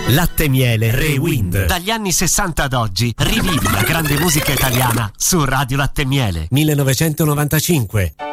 Latte Miele Rewind. Dagli anni 60 ad oggi rivivi la grande musica italiana su Radio Latte Miele. 1995.